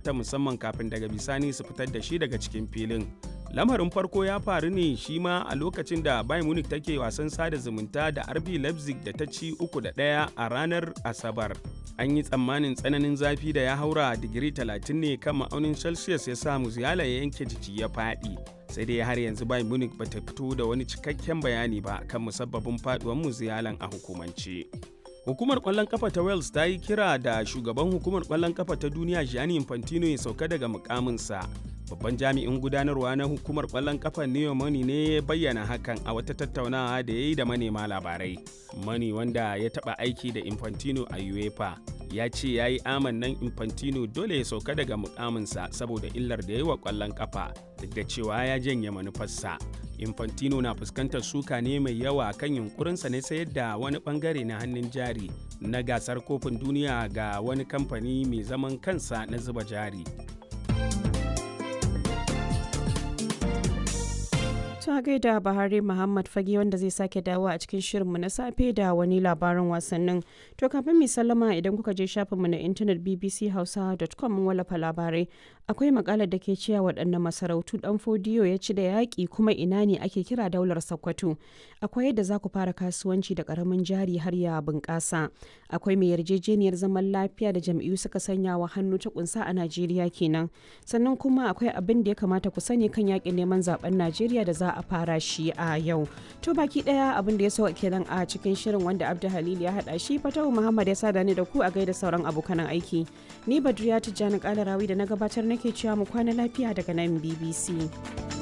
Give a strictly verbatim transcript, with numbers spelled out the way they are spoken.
ta musamman kafin daga bisani su fitar da shi daga cikin filin. Lamarin farko ya faru ne shi ma a lokacin da Bayern Munich take wasan sada zumunta da R B Leipzig da ta ci uku da ɗaya a ranar Asabar. An yi tsammanin tsananin zafi da ya haura digiri talatin ne kan ma'aunin Celsius ya sa Musiala ya yanke jiki ya faɗi. Sai dai har yanzu Bayern Munich bata fito da wani cikakken bayani ba kan musabbabin faduwar Musialan a hukumance. Hukumar ƙwallon kafa ta Wales ta yi kira da shugaban hukumar ƙwallon kafa ta duniya Gianni Infantino ya sauka daga mukaminsa. Babban jami'in gudanarwa na hukumar ƙwallon kafa Neo Money ne ya bayyana hakan a wata tattaunawa da ya yi da manema labarai. Money, wanda ya taɓa aiki da Infantino a UEFA, ya ce ya yi amannan Infantino dole ya sauka daga mukaminsa saboda illar da ya yi wa ƙwallon kafa, duk da cewa ya janye manufarsa. Infantino na fuskantar suka ne mai yawa kan yunkurinsa na sayar da wani bangare na hannun jari na gasar kofin duniya ga wani kamfani mai zaman kansa na zuba jari. Ta gaida Bahari Muhammad Fage wanda zai sake dawo a cikin shirinmu na safe da wani labarin wasannin. To kafin mai sallama, idan kuka je shafinmu na intanet b b c hausa dot com mun wallafa labarai. Akwai makalar da ke cewa waɗanne masarautu ɗan Fodiyo ya ci da yaƙi kuma ina ne ake kira daular Sokoto. Akwai yadda za ku fara kasuwanci da ƙaramin jari har ya bunƙasa. Akwai mai yarjejeniyar zaman lafiya da jam'iyyu suka sanya wa hannu ta kunsa a Najeriya kenan. Sannan kuma akwai abin da ya kamata ku sani kan yaƙin neman zaben Najeriya da za a fara shi a yau. To baki daya abin da ya sauka kenan a cikin shirin wanda Abdu Halil ya hada shi. Fatahu Muhammad ya sada ni da ku a gaida sauran abokan aiki. Ni Badriya Tijjani Kalarawi da na gabatar nake cewa mu kwana lafiya daga nan B B C.